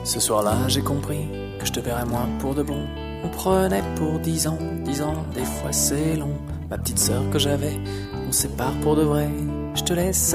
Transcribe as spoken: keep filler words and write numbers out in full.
Ce soir-là, j'ai compris que je te verrais moins pour de bon. On prenait pour dix ans, dix ans, des fois c'est long. Ma petite sœur que j'avais, on sépare pour de vrai. Je te laisse